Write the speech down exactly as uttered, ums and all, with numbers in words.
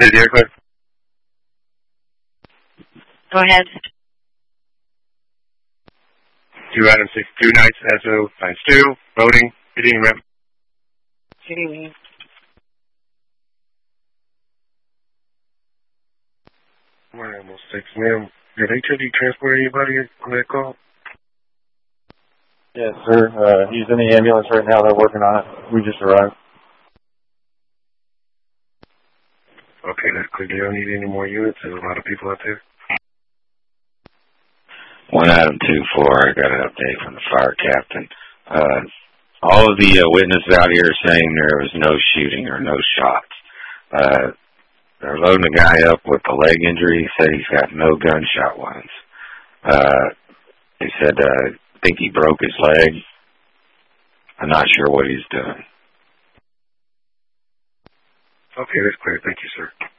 Is the air clear? Go ahead. Two Adam six two Knights S O times two. Voting. Hitting rep. Hitting. We're almost six, ma'am. Did H O D transport anybody on that call? Yes, sir. Uh, he's in the ambulance right now. They're working on it. We just arrived. Okay, that's clear. They don't need any more units. There's a lot of people out there. One Adam two four. I got an update from the fire captain. Uh, all of the uh, witnesses out here are saying there was no shooting or no shots. Uh, they're loading the guy up with a leg injury. He said he's got no gunshot wounds. Uh, he said, uh, I think he broke his leg. I'm not sure what he's doing. Okay, that's clear. Thank you, sir.